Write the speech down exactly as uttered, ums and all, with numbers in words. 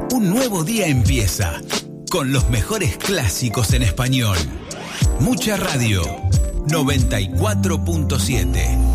Un nuevo día empieza con los mejores clásicos en español. Mucha Radio noventa y cuatro punto siete.